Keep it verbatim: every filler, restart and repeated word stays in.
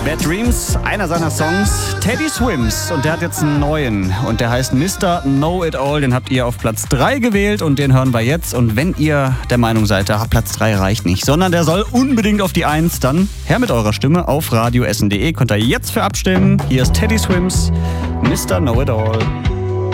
Bad Dreams, einer seiner Songs, Teddy Swims. Und der hat jetzt einen neuen. Und der heißt Mister Know It All. Den habt ihr auf Platz drei gewählt und den hören wir jetzt. Und wenn ihr der Meinung seid, ah, Platz drei reicht nicht, sondern der soll unbedingt auf die eins, dann her mit eurer Stimme auf radio essen punkt de. Könnt ihr jetzt für abstimmen. Hier ist Teddy Swims, Mister Know It All.